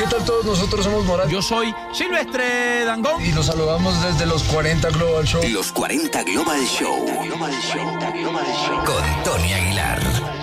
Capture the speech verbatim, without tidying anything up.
¿Qué tal todos? Nosotros somos Morat. Yo soy Silvestre Dangond. Y los saludamos desde los cuarenta Global Show. Los cuarenta Global Show. Global Show. Global Show. Con Tony Aguilar.